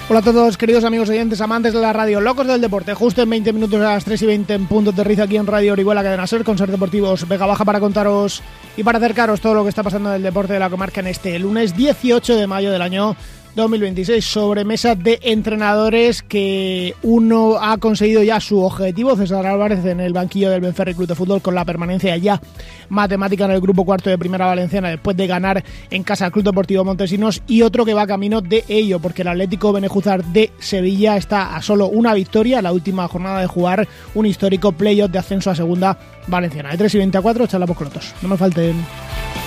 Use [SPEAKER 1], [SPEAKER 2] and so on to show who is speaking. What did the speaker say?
[SPEAKER 1] Hola a todos, queridos amigos oyentes, amantes de la radio, locos del deporte. Justo en 20 minutos a las 3:20 en punto aterriza aquí en Radio Orihuela Cadena Ser con Ser Deportivos Vega Baja para contaros y para acercaros todo lo que está pasando en el deporte de la comarca en este lunes 18 de mayo del año 2026. Sobremesa de entrenadores que uno ha conseguido ya su objetivo, César Álvarez en el banquillo del Benferri Club de Fútbol con la permanencia ya matemática en el grupo cuarto de Primera Valenciana después de ganar en casa al Club Deportivo Montesinos, y otro que va camino de ello porque el Atlético Benejúzar de Sevilla está a solo una victoria la última jornada de jugar un histórico playoff de ascenso a Segunda Valenciana. De 3:24 charlamos con otros, no me falten.